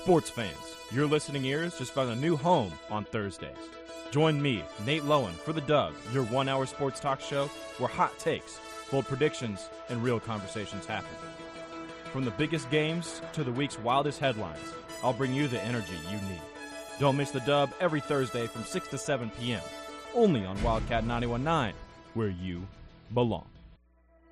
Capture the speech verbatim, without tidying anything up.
Sports fans, your listening ears just found a new home on Thursdays. Join me, Nate Lowen, for The Dub, your one-hour sports talk show where hot takes, bold predictions, and real conversations happen. From the biggest games to the week's wildest headlines, I'll bring you the energy you need. Don't miss The Dub every Thursday from six to seven p.m., only on Wildcat ninety-one point nine, where you belong.